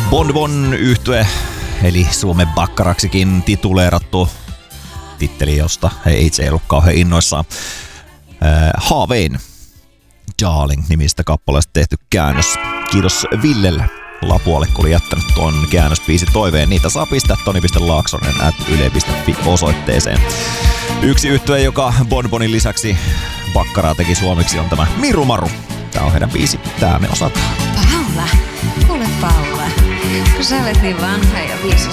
Bon Bon -yhtye, eli Suomen Bakkaraksikin tituleerattu titteli, josta he itse ei ollut kauhean innoissaan. Haavein Darling-nimistä kappaleesta tehty käännös. Kiitos Villelle Lapualle, kun oli jättänyt tuon käännösbiisi toiveen. Niitä saa pistää toni.laaksonen@yle.fi osoitteeseen. Yksi yhtye, joka Bon Bonin lisäksi Bakkaraa teki suomeksi, on tämä Miru Maru. Tää on heidän biisi. Tää me osataan. Paula, kuule Paula, kun sä olet niin vanha ja viisas